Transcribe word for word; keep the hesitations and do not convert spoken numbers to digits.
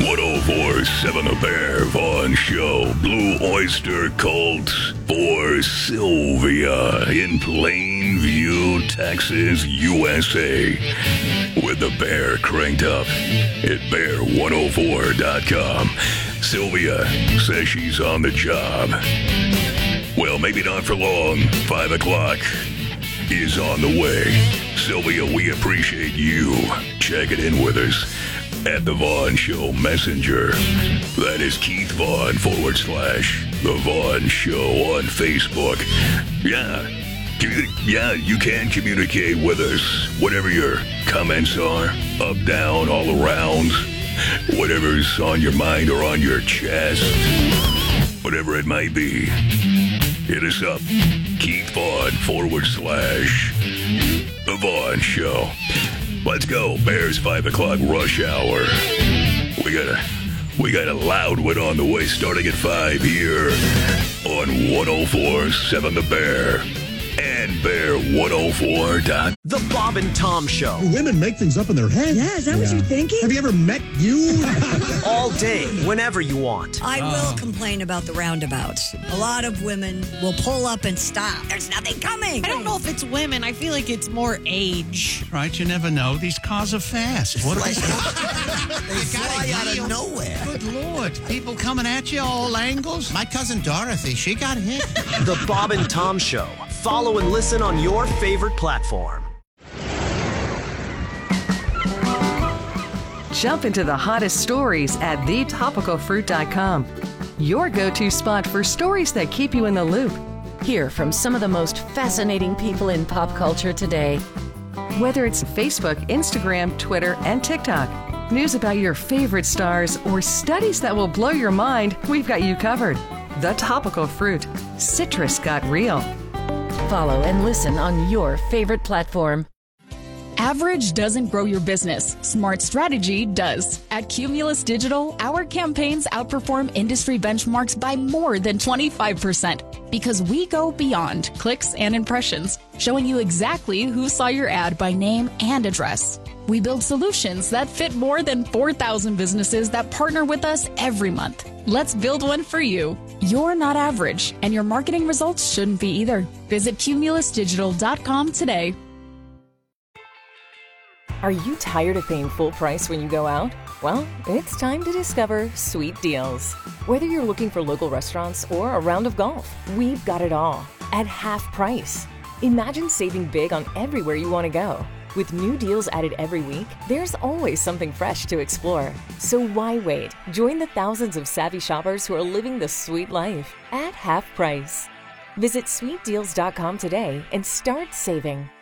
one oh four point seven The Bear Vaughn Show. Blue Oyster Cult for Sylvia in Plainview, Texas, U S A. With the Bear cranked up at bear one oh four dot com. Sylvia says she's on the job. Well, maybe not for long. Five o'clock is on the way. Sylvia, we appreciate you checking in with us at the Vaughn Show Messenger. That is Keith Vaughn forward slash The Vaughn Show on Facebook. Yeah, yeah, you can communicate with us. Whatever your comments are, up, down, all around, whatever's on your mind or on your chest, whatever it might be, hit us up. Keith Vaughn forward slash The Vaughn Show. Let's go. Bears five o'clock rush hour. We got a we got a loud one on the way starting at five here on one oh four point seven The Bear and bear one oh four dot com. The Bob and Tom Show. Women make things up in their head. Yeah, is that yeah. what you're thinking? Have you ever met you? All day, whenever you want. I will complain about the roundabouts. A lot of women will pull up and stop. There's nothing coming. I don't know if it's women. I feel like it's more age. Right, you never know. These cars are fast. What They fly out of nowhere. Good Lord. People coming at you all angles. My cousin Dorothy, she got hit. The Bob and Tom Show. Follow and listen on your favorite platform. Jump into the hottest stories at the topical fruit dot com. Your go-to spot for stories that keep you in the loop. Hear from some of the most fascinating people in pop culture today. Whether it's Facebook, Instagram, Twitter, and TikTok, news about your favorite stars, or studies that will blow your mind, we've got you covered. The Topical Fruit. Citrus got real. Follow and listen on your favorite platform. Average doesn't grow your business. Smart strategy does. At Cumulus Digital, our campaigns outperform industry benchmarks by more than twenty-five percent because we go beyond clicks and impressions, showing you exactly who saw your ad by name and address. We build solutions that fit more than four thousand businesses that partner with us every month. Let's build one for you. You're not average, and your marketing results shouldn't be either. Visit cumulus digital dot com today. Are you tired of paying full price when you go out? Well, it's time to discover Sweet Deals. Whether you're looking for local restaurants or a round of golf, we've got it all at half price. Imagine saving big on everywhere you want to go. With new deals added every week, there's always something fresh to explore. So why wait? Join the thousands of savvy shoppers who are living the sweet life at half price. Visit sweet deals dot com today and start saving.